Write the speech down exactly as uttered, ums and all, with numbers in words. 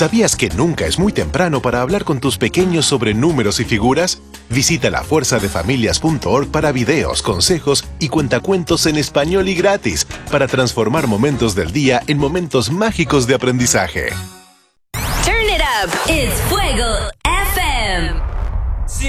¿Sabías que nunca es muy temprano para hablar con tus pequeños sobre números y figuras? Visita la fuerza de familias punto org para videos, consejos y cuentacuentos en español y gratis para transformar momentos del día en momentos mágicos de aprendizaje. Turn it up. It's Fuego F M.